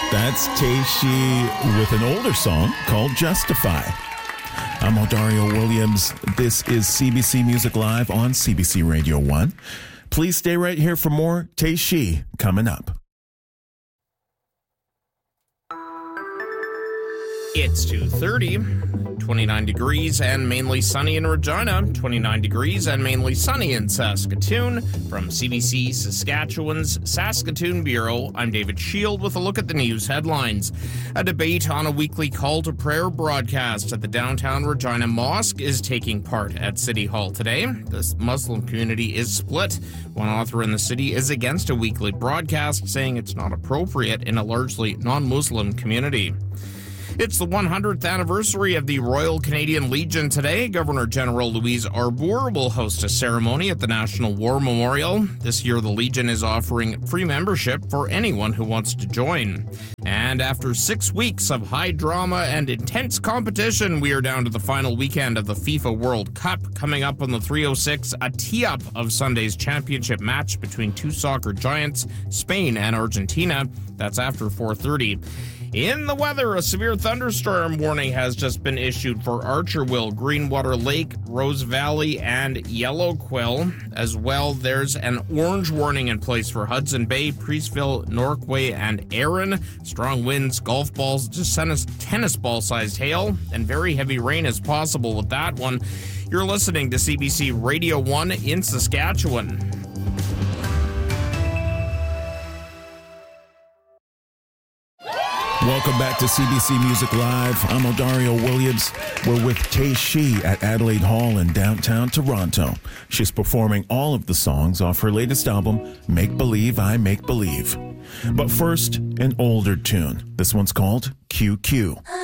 That's Teishi with an older song called Justify. I'm Odario Williams. This is CBC Music Live on CBC Radio 1. Please stay right here for more Teishi coming up. It's 2:30, 29 degrees and mainly sunny in Regina, 29 degrees and mainly sunny in Saskatoon. From CBC Saskatchewan's Saskatoon Bureau, I'm David Shield with a look at the news headlines. A debate on a weekly call to prayer broadcast at the downtown Regina Mosque is taking part at City Hall today. The Muslim community is split. One author in the city is against a weekly broadcast, saying it's not appropriate in a largely non-Muslim community. It's the 100th anniversary of the Royal Canadian Legion today. Governor General Louise Arbour will host a ceremony at the National War Memorial. This year, the Legion is offering free membership for anyone who wants to join. And after 6 weeks of high drama and intense competition, we are down to the final weekend of the FIFA World Cup. Coming up on the 306, a tee-up of Sunday's championship match between two soccer giants, Spain and Argentina. That's after 4:30. In the weather, a severe thunderstorm warning has just been issued for Archerville, Greenwater Lake, Rose Valley, and Yellow Quill. As well, there's an orange warning in place for Hudson Bay, Priestville, Norquay, and Erin. Strong winds, golf balls, just tennis ball-sized hail, and very heavy rain is possible with that one. You're listening to CBC Radio 1 in Saskatchewan. Welcome back to CBC Music Live. I'm Odario Williams. We're with Teishi at Adelaide Hall in downtown Toronto. She's performing all of the songs off her latest album, Make Believe I Make Believe. But first, an older tune. This one's called QQ.